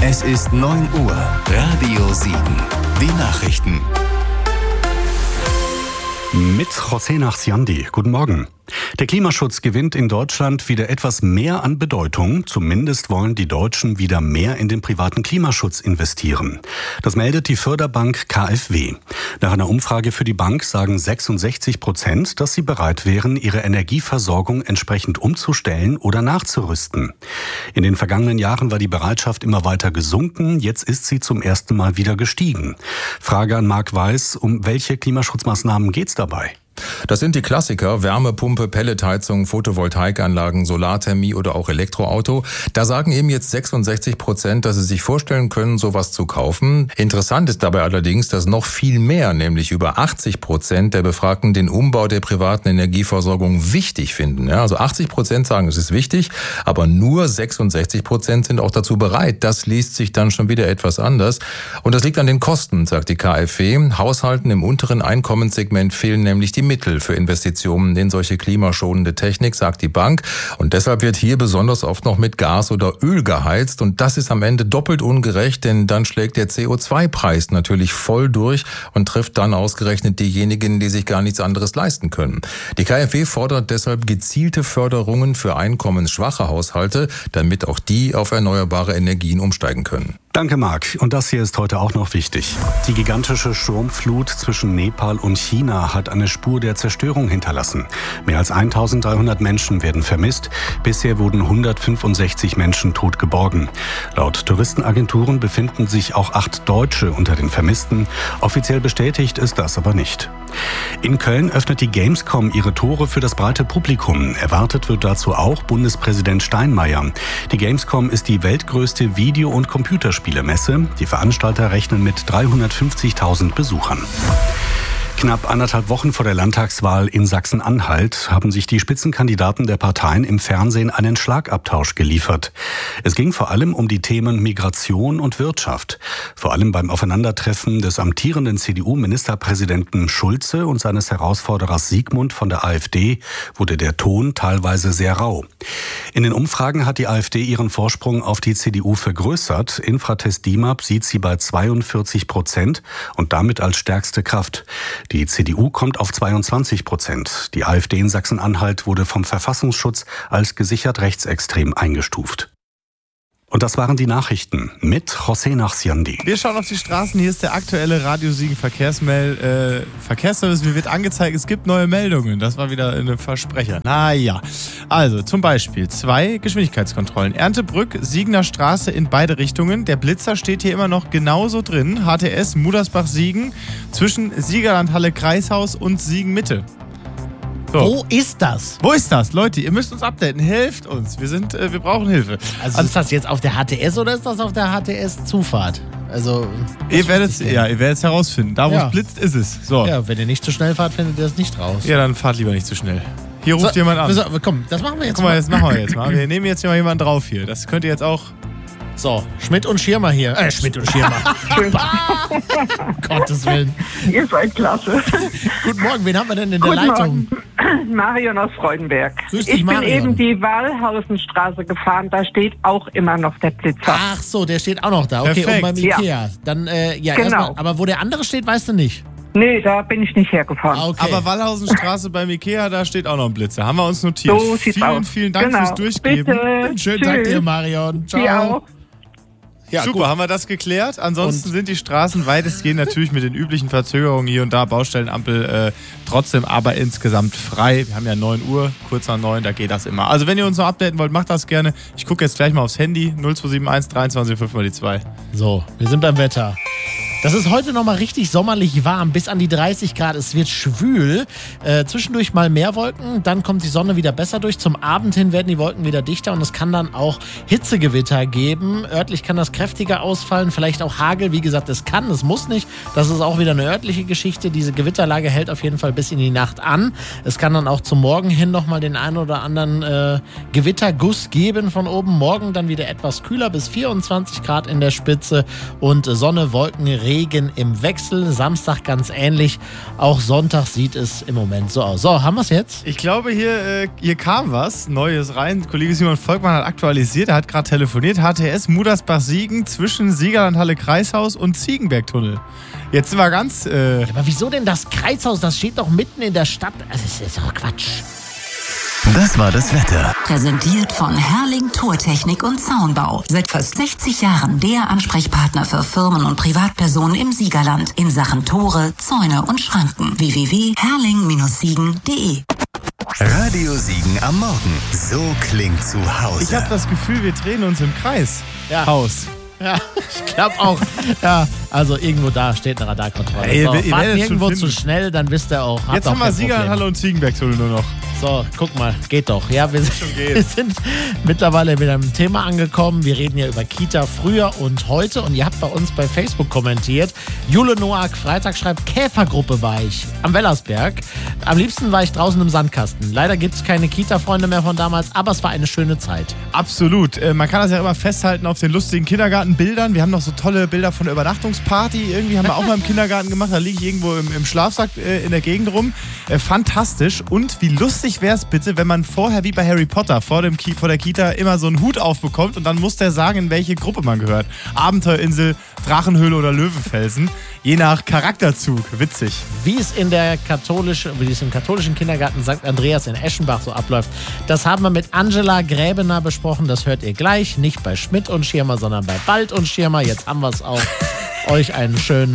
Es ist 9 Uhr. Radio Siegen. Die Nachrichten. Mit José Nachsiandi. Guten Morgen. Der Klimaschutz gewinnt in Deutschland wieder etwas mehr an Bedeutung. Zumindest wollen die Deutschen wieder mehr in den privaten Klimaschutz investieren. Das meldet die Förderbank KfW. Nach einer Umfrage für die Bank sagen 66%, dass sie bereit wären, ihre Energieversorgung entsprechend umzustellen oder nachzurüsten. In den vergangenen Jahren war die Bereitschaft immer weiter gesunken. Jetzt ist sie zum ersten Mal wieder gestiegen. Frage an Marc Weiß, um welche Klimaschutzmaßnahmen geht's dabei? Das sind die Klassiker: Wärmepumpe, Pelletheizung, Photovoltaikanlagen, Solarthermie oder auch Elektroauto. Da sagen eben jetzt 66%, dass sie sich vorstellen können, sowas zu kaufen. Interessant ist dabei allerdings, dass noch viel mehr, nämlich über 80% der Befragten, den Umbau der privaten Energieversorgung wichtig finden. Ja, also 80% sagen, es ist wichtig, aber nur 66% sind auch dazu bereit. Das liest sich dann schon wieder etwas anders. Und das liegt an den Kosten, sagt die KfW. Haushalten im unteren Einkommenssegment fehlen nämlich die Mittel für Investitionen in solche klimaschonende Technik, sagt die Bank. Und deshalb wird hier besonders oft noch mit Gas oder Öl geheizt. Und das ist am Ende doppelt ungerecht, denn dann schlägt der CO2-Preis natürlich voll durch und trifft dann ausgerechnet diejenigen, die sich gar nichts anderes leisten können. Die KfW fordert deshalb gezielte Förderungen für einkommensschwache Haushalte, damit auch die auf erneuerbare Energien umsteigen können. Danke, Marc. Und das hier ist heute auch noch wichtig. Die gigantische Sturmflut zwischen Nepal und China hat eine Spur der Zerstörung hinterlassen. Mehr als 1300 Menschen werden vermisst. Bisher wurden 165 Menschen tot geborgen. Laut Touristenagenturen befinden sich auch 8 Deutsche unter den Vermissten. Offiziell bestätigt ist das aber nicht. In Köln öffnet die Gamescom ihre Tore für das breite Publikum. Erwartet wird dazu auch Bundespräsident Steinmeier. Die Gamescom ist die weltgrößte Video- und Computerspielemesse. Die Veranstalter rechnen mit 350.000 Besuchern. Knapp 1,5 Wochen vor der Landtagswahl in Sachsen-Anhalt haben sich die Spitzenkandidaten der Parteien im Fernsehen einen Schlagabtausch geliefert. Es ging vor allem um die Themen Migration und Wirtschaft. Vor allem beim Aufeinandertreffen des amtierenden CDU-Ministerpräsidenten Schulze und seines Herausforderers Siegmund von der AfD wurde der Ton teilweise sehr rau. In den Umfragen hat die AfD ihren Vorsprung auf die CDU vergrößert. Infratest DIMAP sieht sie bei 42% und damit als stärkste Kraft. Die CDU kommt auf 22%. Die AfD in Sachsen-Anhalt wurde vom Verfassungsschutz als gesichert rechtsextrem eingestuft. Und das waren die Nachrichten mit José Nachsiandi. Wir schauen auf die Straßen. Hier ist der aktuelle Radio Siegen Verkehrsservice. Mir wird angezeigt, es gibt neue Meldungen. Das war wieder ein Versprecher. Naja, also zum Beispiel 2 Geschwindigkeitskontrollen. Erntebrück, Siegener Straße in beide Richtungen. Der Blitzer steht hier immer noch genauso drin. HTS Mudersbach-Siegen zwischen Siegerlandhalle Kreishaus und Siegen-Mitte. So. Wo ist das? Wo ist das? Leute, ihr müsst uns updaten. Helft uns. Wir brauchen Hilfe. Also ist das jetzt auf der HTS oder ist das auf der HTS-Zufahrt? Also ihr werdet es herausfinden. Da, wo es blitzt, ist es. So. Ja, wenn ihr nicht zu schnell fahrt, findet ihr das nicht raus. Ja, dann fahrt lieber nicht zu schnell. Hier ruft jemand an. Komm, das machen wir jetzt mal. Guck mal, das machen wir jetzt mal. Wir nehmen jetzt mal jemanden drauf hier. Das könnt ihr jetzt auch... So, Schmidt und Schirmer hier. Schmidt und Schirmer. Gottes Willen. Ihr seid klasse. Guten Morgen, wen haben wir denn in der Leitung? Morgen. Marion aus Freudenberg. Grüß dich, ich bin Marion. eben die Wallhausenstraße gefahren, da steht auch immer noch der Blitzer. Ach so, der steht auch noch da. Okay, perfekt. und beim Ikea. Ja. Dann, genau. erstmal, aber wo der andere steht, weißt du nicht. Nee, da bin ich nicht hergefahren. Okay. Aber Wallhausenstraße beim Ikea, da steht auch noch ein Blitzer. Haben wir uns notiert. So sieht's aus. Vielen Dank fürs Durchgeben. Bitte. Schönen Tag dir, Marion. Ciao. Dir auch. Ja, super, gut. Haben wir das geklärt. Ansonsten sind die Straßen weitestgehend natürlich mit den üblichen Verzögerungen hier und da, Baustellenampel trotzdem aber insgesamt frei. Wir haben ja 9 Uhr, kurz nach 9, da geht das immer. Also wenn ihr uns noch updaten wollt, macht das gerne. Ich gucke jetzt gleich mal aufs Handy, 0271 23 5 mal die 2. So, wir sind beim Wetter. Das ist heute nochmal richtig sommerlich warm, bis an die 30 Grad. Es wird schwül. Zwischendurch mal mehr Wolken, dann kommt die Sonne wieder besser durch. Zum Abend hin werden die Wolken wieder dichter und es kann dann auch Hitzegewitter geben. Örtlich kann das kräftiger ausfallen, vielleicht auch Hagel. Wie gesagt, es muss nicht. Das ist auch wieder eine örtliche Geschichte. Diese Gewitterlage hält auf jeden Fall bis in die Nacht an. Es kann dann auch zum Morgen hin nochmal den einen oder anderen Gewitterguss geben von oben. Morgen dann wieder etwas kühler, bis 24 Grad in der Spitze und Sonne, Wolken, Regen im Wechsel. Samstag ganz ähnlich. Auch Sonntag sieht es im Moment so aus. So, haben wir es jetzt? Ich glaube, hier kam was Neues rein. Kollege Simon Volkmann hat aktualisiert. Er hat gerade telefoniert. HTS Mudersbach-Siegen zwischen Siegerlandhalle Kreishaus und Ziegenbergtunnel. Jetzt sind wir ganz... Aber wieso denn das Kreishaus? Das steht doch mitten in der Stadt. Also, das ist doch Quatsch. Das war das Wetter. Präsentiert von Herrling Tortechnik und Zaunbau. Seit fast 60 Jahren der Ansprechpartner für Firmen und Privatpersonen im Siegerland in Sachen Tore, Zäune und Schranken. www.herrling-siegen.de. Radio Siegen am Morgen. So klingt zu Hause. Ich habe das Gefühl, wir drehen uns im Kreis. Ja. Haus. Ja, ich glaube auch. Ja, also irgendwo da steht eine Radarkontrolle. Ey, So, ihr fahrt werdet irgendwo schon zu finden. schnell, dann wisst ihr auch. Jetzt haben wir Siegerlandhalle und Ziegenbergtunnel nur noch. So, guck mal, geht doch. Ja, wir geht. sind mittlerweile mit einem Thema angekommen. Wir reden ja über Kita früher und heute. Und ihr habt bei uns bei Facebook kommentiert. Jule Noack Freitag schreibt, Käfergruppe war ich am Wellersberg. Am liebsten war ich draußen im Sandkasten. Leider gibt es keine Kita-Freunde mehr von damals, aber es war eine schöne Zeit. Absolut. Man kann das ja immer festhalten auf den lustigen Kindergartenbildern. Wir haben noch so tolle Bilder von der Übernachtungsparty. Irgendwie haben wir auch mal im Kindergarten gemacht. Da liege ich irgendwo im Schlafsack in der Gegend rum. Fantastisch. Und wie lustig wäre es bitte, wenn man vorher wie bei Harry Potter vor der Kita immer so einen Hut aufbekommt und dann muss der sagen, in welche Gruppe man gehört. Abenteuerinsel, Drachenhöhle oder Löwenfelsen. Je nach Charakterzug. Witzig. Wie es im katholischen Kindergarten St. Andreas in Eschenbach so abläuft, das haben wir mit Angela Gräbener besprochen. Das hört ihr gleich. Nicht bei Schmidt und Schirmer, sondern bei Bald und Schirmer. Jetzt haben wir es auch. Euch einen schönen